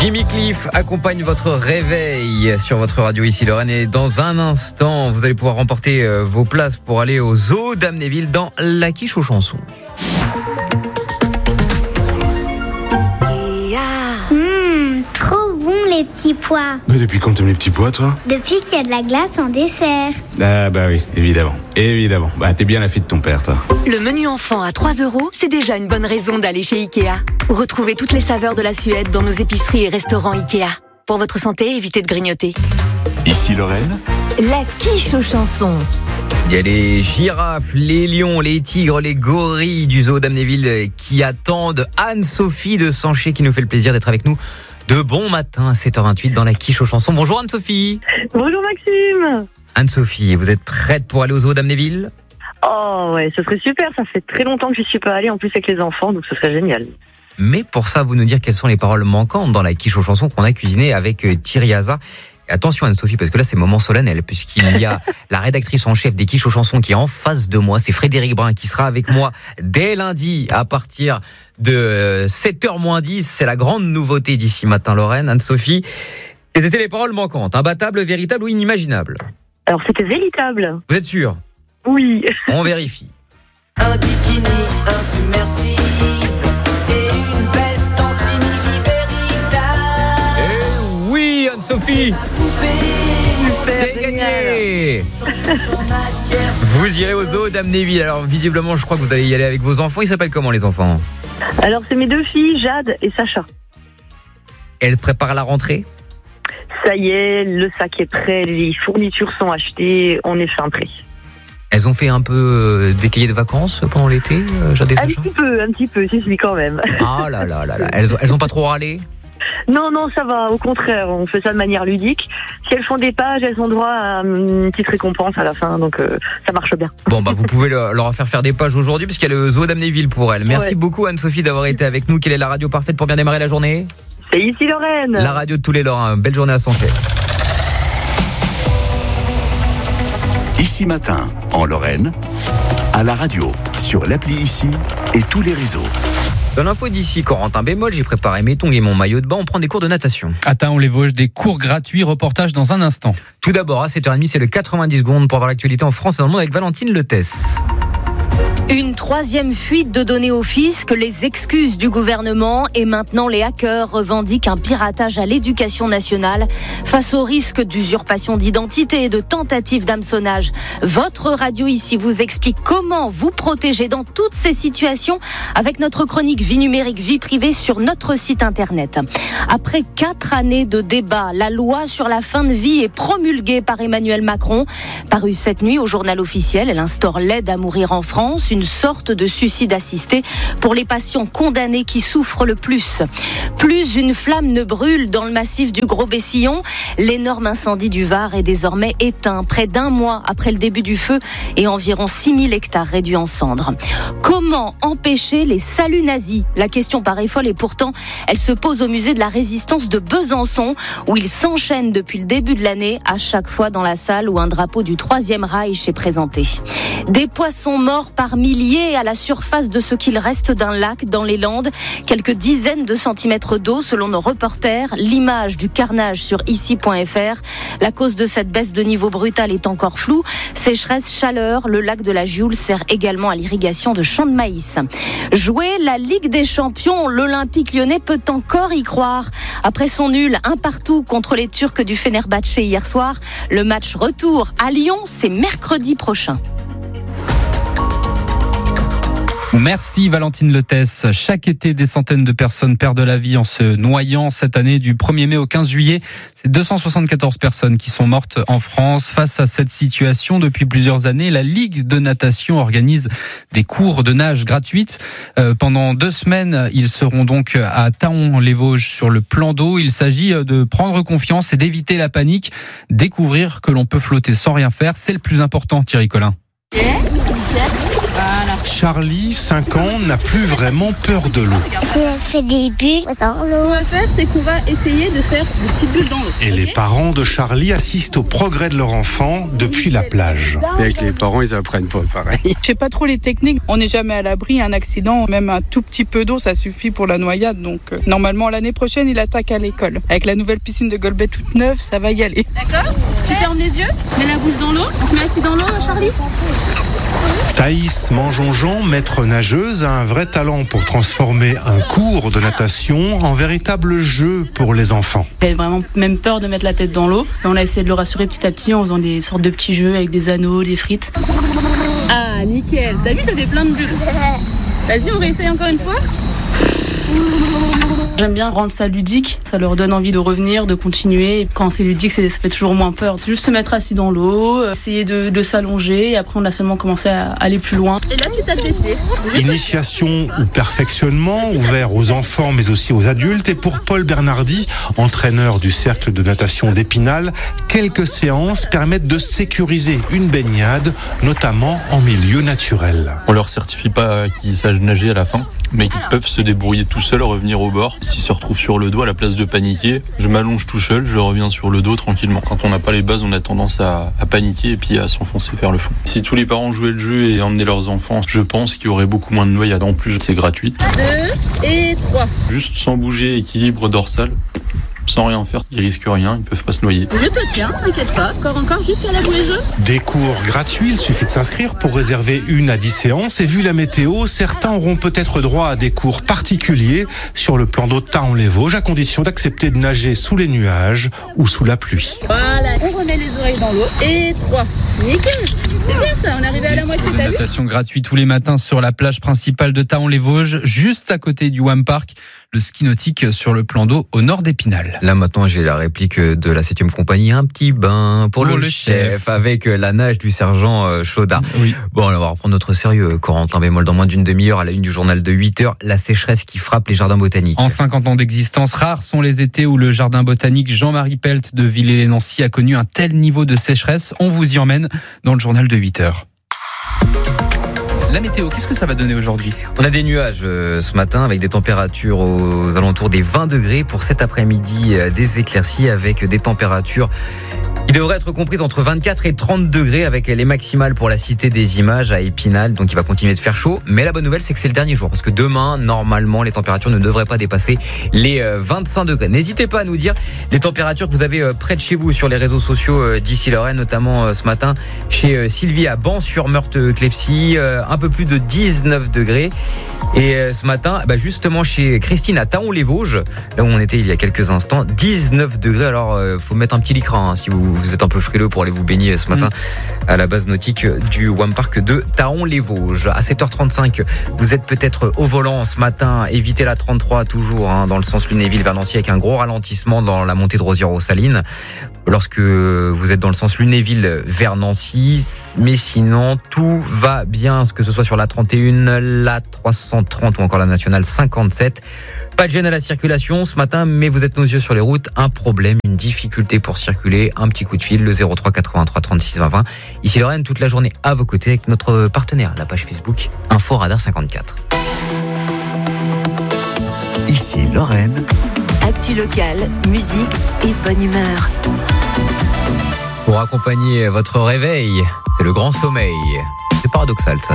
Jimmy Cliff accompagne votre réveil sur votre radio ici Lorraine, et dans un instant vous allez pouvoir remporter vos places pour aller au zoo d'Amnéville dans la quiche aux chansons. Trop bon les petits pois. Mais depuis quand t'aimes les petits pois, toi? Depuis qu'il y a de la glace en dessert. Ah bah oui, évidemment. Bah t'es bien la fille de ton père, toi. Le menu enfant à 3 €, c'est déjà une bonne raison d'aller chez Ikea. Retrouvez toutes les saveurs de la Suède dans nos épiceries et restaurants Ikea. Pour votre santé, évitez de grignoter. Ici Lorraine, La quiche aux chansons. Il y a les girafes, les lions, les tigres, les gorilles du zoo d'Amnéville qui attendent Anne-Sophie de Sanché qui nous fait le plaisir d'être avec nous de bon matin à 7h28 dans la quiche aux chansons. Bonjour Anne-Sophie. Bonjour Maxime. Anne-Sophie, vous êtes prête pour aller au zoo d'Amnéville? Oh ouais, ce serait super, ça fait très longtemps que je suis pas allée, en plus avec les enfants, donc ce serait génial. Mais pour ça, vous nous dire quelles sont les paroles manquantes dans la quiche aux chansons qu'on a cuisiné avec Thierry Hazard. Et attention Anne-Sophie, parce que là c'est moment solennel, puisqu'il y a la rédactrice en chef des quiches aux chansons qui est en face de moi, c'est Frédéric Brun qui sera avec moi dès lundi à partir de 7h-10. C'est la grande nouveauté d'ici matin Lorraine. Anne-Sophie, quelles étaient les paroles manquantes? Imbattable, véritable ou inimaginable? Alors c'était véritable. Vous êtes sûr? Oui. On vérifie. Un bikini insubmersible et une veste en simili véritable. Eh oui Anne-Sophie, c'est gagné. Vous irez au zoo d'Amnéville. Alors visiblement je crois que vous allez y aller avec vos enfants. Ils s'appellent comment les enfants? Alors c'est mes deux filles, Jade et Sacha. Elles préparent la rentrée? Ça y est, le sac est prêt, les fournitures sont achetées, on est fin prêt. Elles ont fait un peu des cahiers de vacances pendant l'été, Jade et Sacha? Un petit peu, si quand même. Ah là là là là. Elles ont pas trop râlé? Non, ça va, au contraire, on fait ça de manière ludique. Si elles font des pages, elles ont droit à une petite récompense à la fin, donc ça marche bien. Bon bah vous pouvez leur faire des pages aujourd'hui, puisqu'il y a le zoo d'Amnéville pour elles. Merci beaucoup Anne-Sophie d'avoir été avec nous. Quelle est la radio parfaite pour bien démarrer la journée? C'est ici Lorraine. La radio de tous les Lorrains. Belle journée à Sanché. Ici Matin, en Lorraine, à la radio, sur l'appli Ici et tous les réseaux. Dans l'info d'ici, Corentin Bémol, j'ai préparé mes tongs et mon maillot de bain. On prend des cours de natation. À Taon-les-Vosges, des cours gratuits, reportage dans un instant. Tout d'abord, à 7h30, c'est le 90 secondes pour voir l'actualité en France et dans le monde avec Valentine Letès. Une troisième fuite de données au fisc, les excuses du gouvernement et maintenant les hackers revendiquent un piratage à l'éducation nationale face au risque d'usurpation d'identité et de tentative d'hameçonnage. Votre radio ici vous explique comment vous protéger dans toutes ces situations avec notre chronique Vie numérique, vie privée sur notre site internet. Après 4 années de débat, la loi sur la fin de vie est promulguée par Emmanuel Macron. Parue cette nuit au journal officiel, elle instaure l'aide à mourir en France, une sorte de suicide assisté pour les patients condamnés qui souffrent le plus. Plus une flamme ne brûle dans le massif du Gros Bessillon. L'énorme incendie du Var est désormais éteint, près d'un mois après le début du feu et environ 6000 hectares réduits en cendres. Comment empêcher les saluts nazis? La question paraît folle et pourtant elle se pose au musée de la Résistance de Besançon où ils s'enchaînent depuis le début de l'année, à chaque fois dans la salle où un drapeau du Troisième Reich est présenté. Des poissons morts par milliers à la surface de ce qu'il reste d'un lac dans les Landes. Quelques dizaines de centimètres d'eau selon nos reporters. L'image du carnage sur ici.fr. La cause de cette baisse de niveau brutal est encore floue. Sécheresse, chaleur, le lac de la Gioule sert également à l'irrigation de champs de maïs. Jouer la Ligue des Champions, l'Olympique Lyonnais peut encore y croire. Après son nul 1-1 contre les Turcs du Fenerbahçe hier soir, le match retour à Lyon, c'est mercredi prochain. Merci Valentine Letès. Chaque été, des centaines de personnes perdent la vie en se noyant. Cette année, du 1er mai au 15 juillet, c'est 274 personnes qui sont mortes en France. Face à cette situation, depuis plusieurs années, la Ligue de natation organise des cours de nage gratuites. Pendant 2 semaines, ils seront donc à Taon-les-Vosges sur le plan d'eau. Il s'agit de prendre confiance et d'éviter la panique. Découvrir que l'on peut flotter sans rien faire, c'est le plus important, Thierry Collin. Voilà. Charlie, 5 ans, n'a plus vraiment peur de l'eau. Si elle fait des bulles dans l'eau. Ce qu'on va faire, c'est qu'on va essayer de faire des petites bulles dans l'eau. Et les parents de Charlie assistent au progrès de leur enfant depuis la plage. Avec les parents, ils apprennent pas pareil. Je sais pas trop les techniques. On n'est jamais à l'abri. Un accident, même un tout petit peu d'eau, ça suffit pour la noyade. Donc normalement l'année prochaine, il attaque à l'école. Avec la nouvelle piscine de Golbet toute neuve, ça va y aller. D'accord ? Tu fermes les yeux, mets la bouche dans l'eau. On se met assis dans l'eau, Charlie ? Thaïs Mangeonjean, maître nageuse, a un vrai talent pour transformer un cours de natation en véritable jeu pour les enfants. Il avait vraiment même peur de mettre la tête dans l'eau. On a essayé de le rassurer petit à petit en faisant des sortes de petits jeux avec des anneaux, des frites. Ah, nickel. T'as vu, ça fait plein de bulles. Vas-y, on réessaye encore une fois. J'aime bien rendre ça ludique, ça leur donne envie de revenir, de continuer. Quand c'est ludique, ça fait toujours moins peur. C'est juste se mettre assis dans l'eau, essayer de s'allonger, et après on a seulement commencé à aller plus loin. Et là tu tapes des pieds. Initiation ou perfectionnement, ouvert aux enfants mais aussi aux adultes. Et pour Paul Bernardi, entraîneur du cercle de natation d'Épinal, quelques séances permettent de sécuriser une baignade, notamment en milieu naturel. On leur certifie pas qu'ils savent nager à la fin, mais qu'ils peuvent se débrouiller tout seuls, revenir au bord. S'ils se retrouvent sur le dos, à la place de paniquer, je m'allonge tout seul, je reviens sur le dos tranquillement. Quand on n'a pas les bases, on a tendance à paniquer et puis à s'enfoncer vers le fond. Si tous les parents jouaient le jeu et emmenaient leurs enfants, je pense qu'il y aurait beaucoup moins de noyades. En plus, c'est gratuit. 2 et 3. Juste sans bouger, équilibre dorsal. Sans rien faire, ils risquent rien, ils peuvent pas se noyer. Je te tiens, t'inquiète pas. Encore jusqu'à la bouée jeu. Des cours gratuits, il suffit de s'inscrire pour réserver 1 à 10 séances. Et vu la météo, certains auront peut-être droit à des cours particuliers sur le plan d'eau de Taon-les-Vosges, à condition d'accepter de nager sous les nuages ou sous la pluie. Voilà, on remet les oreilles dans l'eau. Et 3. Nickel. C'est bien ça, on est arrivé à la moitié. Des natations gratuites tous les matins sur la plage principale de Taon-les-Vosges, juste à côté du Wam Park. Le ski nautique sur le plan d'eau au nord d'Épinal. Là maintenant j'ai la réplique de la 7e compagnie, un petit bain pour le chef avec la nage du sergent Chaudat. Oui. Bon, on va reprendre notre sérieux, Corentin Bémol, dans moins d'une demi-heure à la une du journal de 8h, la sécheresse qui frappe les jardins botaniques. En 50 ans d'existence, rares sont les étés où le jardin botanique Jean-Marie Pelt de Villers-lès-Nancy a connu un tel niveau de sécheresse. On vous y emmène dans le journal de 8h. La météo, qu'est-ce que ça va donner aujourd'hui ? On a des nuages ce matin avec des températures aux alentours des 20 degrés. Pour cet après-midi, des éclaircies avec des températures qui devraient être comprises entre 24 et 30 degrés avec les maximales pour la Cité des Images à Épinal. Donc il va continuer de faire chaud. Mais la bonne nouvelle, c'est que c'est le dernier jour. Parce que demain, normalement, les températures ne devraient pas dépasser les 25 degrés. N'hésitez pas à nous dire les températures que vous avez près de chez vous sur les réseaux sociaux d'Issy-Lorraine, notamment ce matin chez Sylvie à Ban-sur-Meurthe-Clefcy, un peu plus de 19 degrés. Et ce matin, justement chez Christine à Taon-les-Vosges, là où on était il y a quelques instants, 19 degrés. Alors faut mettre un petit lycra si vous êtes un peu frileux pour aller vous baigner ce matin à la base nautique du Wam Park de Taon-les-Vosges. À 7h35, vous êtes peut-être au volant ce matin, évitez la 33 toujours dans le sens Lunéville vers Nancy avec un gros ralentissement dans la montée de Rosières-aux-Salines. Lorsque vous êtes dans le sens Lunéville vers Nancy, mais sinon tout va bien, que ce soit sur la 31, la 330 ou encore la nationale 57. Pas de gêne à la circulation ce matin, mais vous êtes nos yeux sur les routes. Un problème, une difficulté pour circuler. Un petit coup de fil, le 03 83 36 20 20. Ici Lorraine, toute la journée à vos côtés avec notre partenaire, la page Facebook Info Radar 54. Ici Lorraine. Actu locale, musique et bonne humeur. Pour accompagner votre réveil, c'est le grand sommeil. C'est paradoxal ça.